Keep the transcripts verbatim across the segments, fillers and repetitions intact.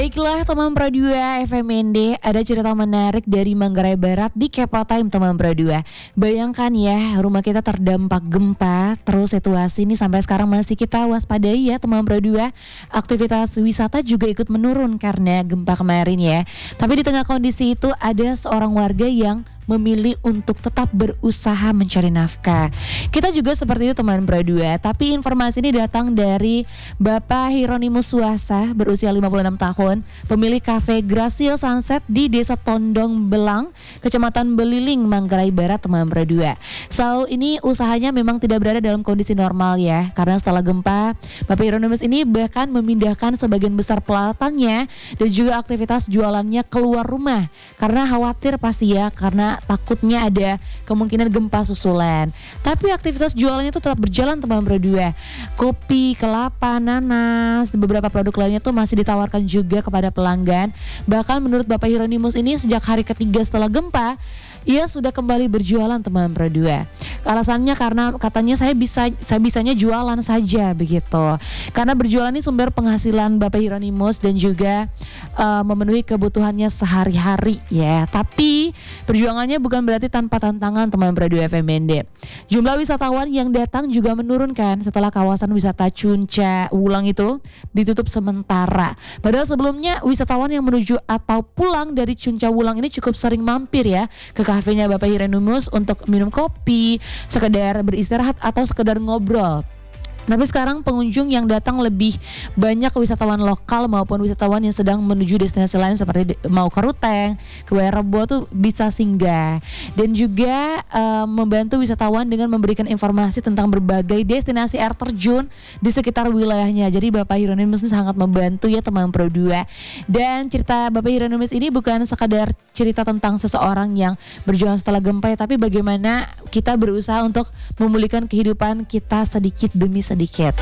Baiklah teman Pro dua F M N D, ada cerita menarik dari Manggarai Barat di Kepo Time teman Pro dua. Bayangkan ya, rumah kita terdampak gempa, terus situasi ini sampai sekarang masih kita waspadai ya teman Pro dua. Aktivitas wisata juga ikut menurun karena gempa kemarin ya. Tapi di tengah kondisi itu ada seorang warga yang memilih untuk tetap berusaha mencari nafkah. Kita juga seperti itu teman Pro dua, tapi informasi ini datang dari Bapak Hieronimus Suasa berusia lima puluh enam tahun, pemilik kafe Gracio Sunset di Desa Tondong Belang, Kecamatan Beliling, Manggarai Barat teman Pro dua. So ini usahanya memang tidak berada dalam kondisi normal ya, karena setelah gempa Bapak Hieronimus ini bahkan memindahkan sebagian besar peralatannya dan juga aktivitas jualannya keluar rumah karena khawatir pasti ya, karena takutnya ada kemungkinan gempa susulan. Tapi aktivitas jualannya itu tetap berjalan teman Pro dua. Kopi, kelapa, nanas, beberapa produk lainnya tuh masih ditawarkan juga kepada pelanggan. Bahkan menurut Bapak Hieronimus ini sejak hari ketiga setelah gempa, ia sudah kembali berjualan teman Pro dua. Alasannya karena katanya saya bisa saya bisanya jualan saja begitu. Karena berjualan ini sumber penghasilan Bapak Hieronimus dan juga uh, memenuhi kebutuhannya sehari-hari ya. Tapi perjuangannya bukan berarti tanpa tantangan teman Pro dua F M N D. Jumlah wisatawan yang datang juga menurunkan setelah kawasan wisata Cunca Wulang itu ditutup sementara. Padahal sebelumnya wisatawan yang menuju atau pulang dari Cunca Wulang ini cukup sering mampir ya ke kafenya Bapak Hieronimus untuk minum kopi, sekedar beristirahat atau sekedar ngobrol. Tapi sekarang pengunjung yang datang lebih banyak wisatawan lokal maupun wisatawan yang sedang menuju destinasi lain seperti mau ke Ruteng, ke Werebo tuh bisa singgah. Dan juga uh, membantu wisatawan dengan memberikan informasi tentang berbagai destinasi air terjun di sekitar wilayahnya. Jadi Bapak Hieronimus ini sangat membantu ya teman Pro dua. Dan cerita Bapak Hieronimus ini bukan sekadar cerita tentang seseorang yang berjuang setelah gempa ya, tapi bagaimana kita berusaha untuk memulihkan kehidupan kita sedikit demi sedikit.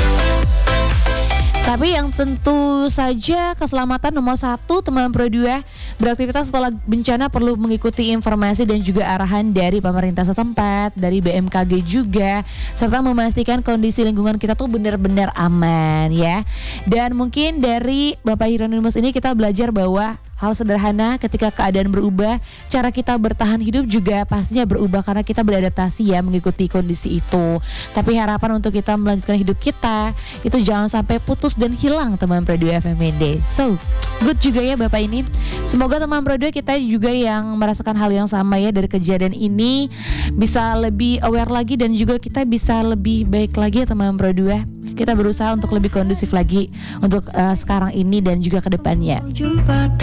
Tapi yang tentu saja keselamatan nomor satu teman Pro dua. Beraktivitas setelah bencana perlu mengikuti informasi dan juga arahan dari pemerintah setempat, dari B M K G juga, serta memastikan kondisi lingkungan kita tuh benar-benar aman ya. Dan mungkin dari Bapak Hieronimus ini kita belajar bahwa hal sederhana ketika keadaan berubah, cara kita bertahan hidup juga pastinya berubah karena kita beradaptasi ya mengikuti kondisi itu. Tapi harapan untuk kita melanjutkan hidup kita itu jangan sampai putus dan hilang teman Pro dua F M N D. So, good juga ya Bapak ini. Semoga teman Pro dua kita juga yang merasakan hal yang sama ya dari kejadian ini bisa lebih aware lagi dan juga kita bisa lebih baik lagi ya teman Pro dua. Kita berusaha untuk lebih kondusif lagi untuk uh, sekarang ini dan juga ke depannya.